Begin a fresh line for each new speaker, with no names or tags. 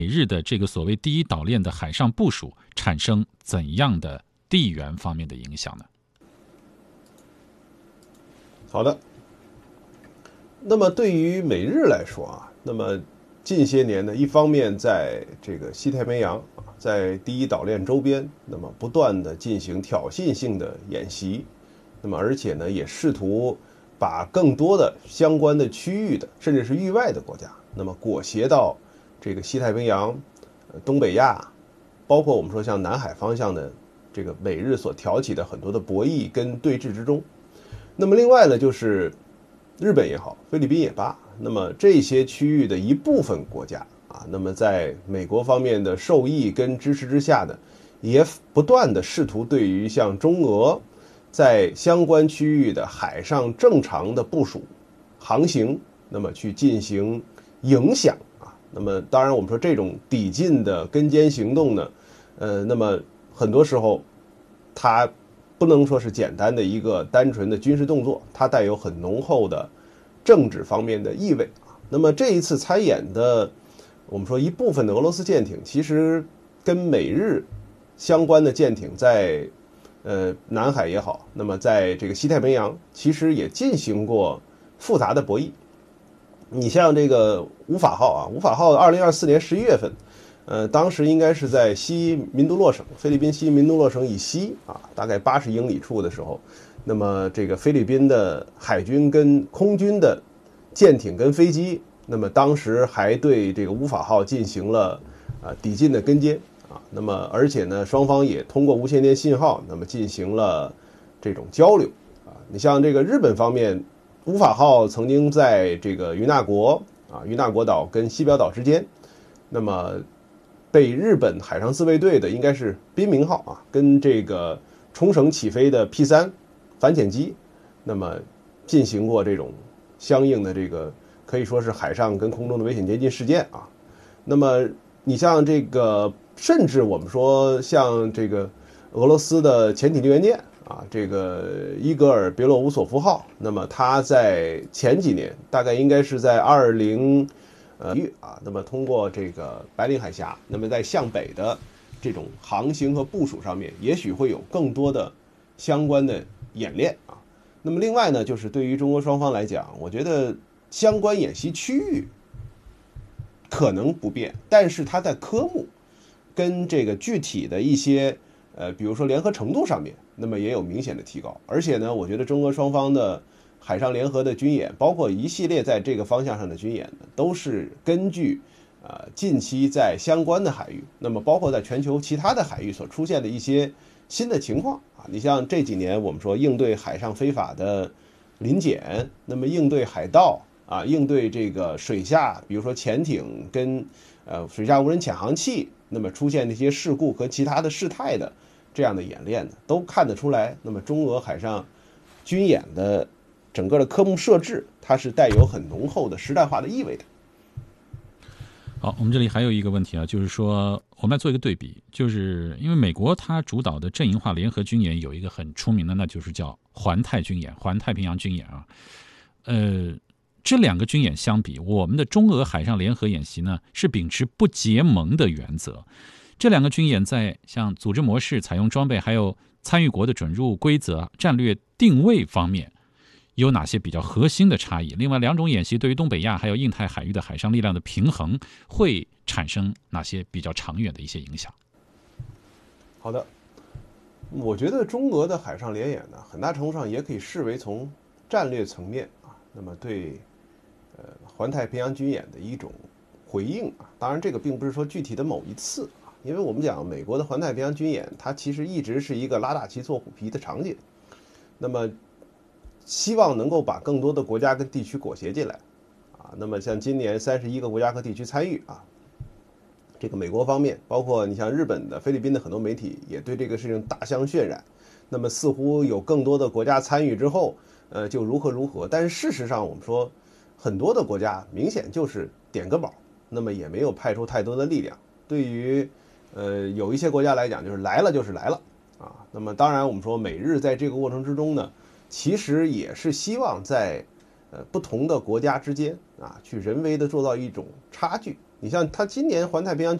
日的这个所谓第一岛链的海上部署产生怎样的地缘方面的影响呢？
好的，那么对于美日来说啊，那么近些年呢，一方面在这个西太平洋在第一岛链周边，那么不断的进行挑衅性的演习，那么而且呢，也试图把更多的相关的区域的，甚至是域外的国家，那么裹挟到这个西太平洋、东北亚，包括我们说像南海方向的这个美日所挑起的很多的博弈跟对峙之中。那么另外呢，就是日本也好，菲律宾也罢，那么这些区域的一部分国家啊，那么在美国方面的受益跟支持之下呢，也不断的试图对于像中俄在相关区域的海上正常的部署、航行，那么去进行影响啊。那么当然，我们说这种抵近的跟监行动呢，那么很多时候它不能说是简单的一个单纯的军事动作，它带有很浓厚的政治方面的意味啊。那么这一次参演的，我们说一部分的俄罗斯舰艇，其实跟美日相关的舰艇在南海也好，那么在这个西太平洋，其实也进行过复杂的博弈。你像这个无法号啊，无法号2024年11月份。当时应该是在西民都洛省，菲律宾西民都洛省以西啊，大概80英里处的时候，那么这个菲律宾的海军跟空军的舰艇跟飞机，那么当时还对这个乌法号进行了抵近的跟监啊，那么而且呢，双方也通过无线电信号，那么进行了这种交流啊。你像这个日本方面，乌法号曾经在这个与那国岛跟西表岛之间，那么被日本海上自卫队的应该是滨明号啊，跟这个冲绳起飞的 P3反潜机，那么进行过这种相应的这个可以说是海上跟空中的危险接近事件啊。那么你像这个，甚至我们说像这个俄罗斯的潜艇救援舰啊，这个伊格尔别洛乌索夫号，那么它在前几年，大概应该是在那么通过这个白令海峡，那么在向北的这种航行和部署上面，也许会有更多的相关的演练啊。那么另外呢，就是对于中俄双方来讲，我觉得相关演习区域可能不变，但是它在科目跟这个具体的一些比如说联合程度上面，那么也有明显的提高。而且呢，我觉得中俄双方的海上联合的军演，包括一系列在这个方向上的军演呢，都是根据近期在相关的海域，那么包括在全球其他的海域所出现的一些新的情况啊。你像这几年我们说应对海上非法的临检，那么应对海盗啊，应对这个水下，比如说潜艇跟水下无人潜航器，那么出现这些事故和其他的事态的这样的演练呢，都看得出来，那么中俄海上军演的整个的科目设置，它是带有很浓厚的时代化的意味的。
好，我们这里还有一个问题啊，就是说我们来做一个对比，就是因为美国它主导的阵营化联合军演有一个很出名的，那就是叫环太军演、环太平洋军演啊。这两个军演相比，我们的中俄海上联合演习呢是秉持不结盟的原则。这两个军演在像组织模式、采用装备，还有参与国的准入规则、战略定位方面，有哪些比较核心的差异？另外，两种演习对于东北亚还有印太海域的海上力量的平衡，会产生哪些比较长远的一些影响？
好的，我觉得中俄的海上联演呢，很大程度上也可以视为从战略层面啊，那么对环太平洋军演的一种回应啊。当然，这个并不是说具体的某一次啊，因为我们讲美国的环太平洋军演，它其实一直是一个拉大旗做虎皮的场景。那么希望能够把更多的国家跟地区裹挟进来啊。那么像今年31个国家和地区参与啊，这个美国方面，包括你像日本的、菲律宾的很多媒体也对这个事情大相渲染。那么似乎有更多的国家参与之后，就如何如何。但是事实上，我们说很多的国家明显就是点个卯，那么也没有派出太多的力量。对于有一些国家来讲，就是来了就是来了啊。那么当然，我们说美日在这个过程之中呢，其实也是希望在不同的国家之间啊，去人为的做到一种差距你像他今年环太平洋